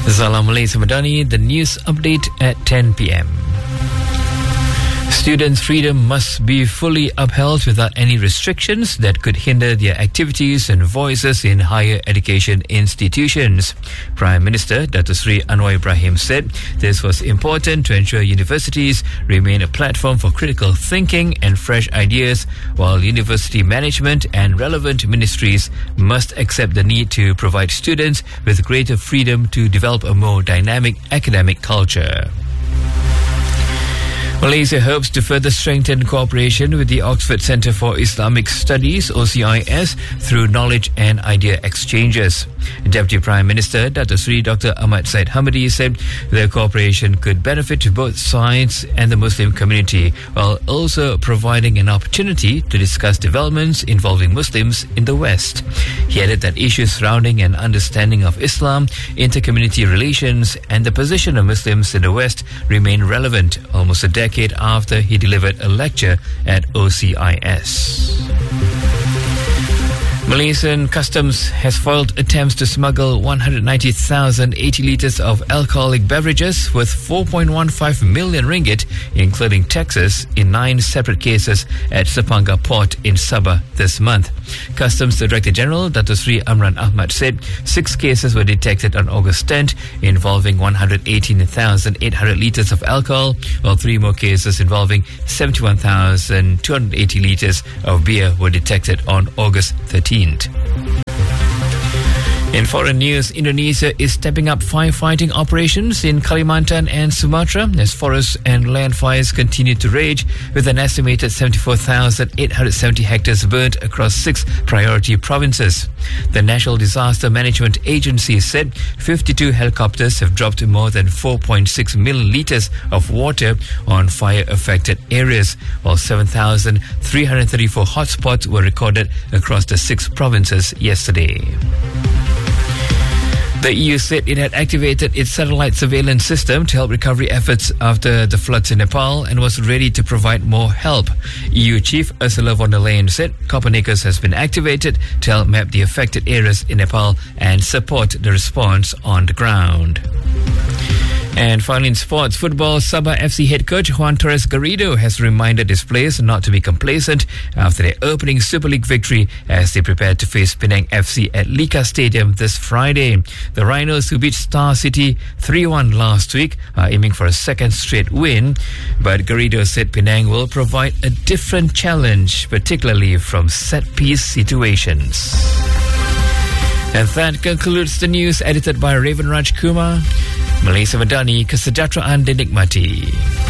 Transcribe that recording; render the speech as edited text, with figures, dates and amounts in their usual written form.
Salam Malaysia Madani, the news update at 10 p.m. Students' freedom must be fully upheld without any restrictions that could hinder their activities and voices in higher education institutions. Prime Minister Dato Sri Anwar Ibrahim said this was important to ensure universities remain a platform for critical thinking and fresh ideas, while university management and relevant ministries must accept the need to provide students with greater freedom to develop a more dynamic academic culture. Malaysia hopes to further strengthen cooperation with the Oxford Centre for Islamic Studies, OCIS, through knowledge and idea exchanges. Deputy Prime Minister Dato Sri Dr. Ahmad Said Hamidi said the cooperation could benefit both sides and the Muslim community, while also providing an opportunity to discuss developments involving Muslims in the West. He added that issues surrounding an understanding of Islam, inter-community relations, and the position of Muslims in the West remain relevant almost a decade after he delivered a lecture at OCIS. Malaysian Customs has foiled attempts to smuggle 190,080 litres of alcoholic beverages worth 4.15 million ringgit, including taxes, in 9 separate cases at Sepangga Port in Sabah this month. Customs Director General Dato Sri Amran Ahmad said 6 cases were detected on August 10th involving 118,800 litres of alcohol, while 3 more cases involving 71,280 litres of beer were detected on August 13th. In foreign news, Indonesia is stepping up firefighting operations in Kalimantan and Sumatra as forest and land fires continue to rage, with an estimated 74,870 hectares burnt across 6 priority provinces. The National Disaster Management Agency said 52 helicopters have dropped more than 4.6 million litres of water on fire-affected areas, while 7,334 hotspots were recorded across the 6 provinces yesterday. The EU said it had activated its satellite surveillance system to help recovery efforts after the floods in Nepal and was ready to provide more help. EU Chief Ursula von der Leyen said Copernicus has been activated to help map the affected areas in Nepal and support the response on the ground. And finally in sports, football, Sabah FC head coach Juan Torres Garrido has reminded his players not to be complacent after their opening Super League victory as they prepare to face Penang FC at Lika Stadium this Friday. The Rhinos, who beat Star City 3-1 last week, are aiming for a second straight win. But Garrido said Penang will provide a different challenge, particularly from set-piece situations. And that concludes the news edited by Raven Raj Kumar. Malaysia Madani, kesejahteraan dinikmati.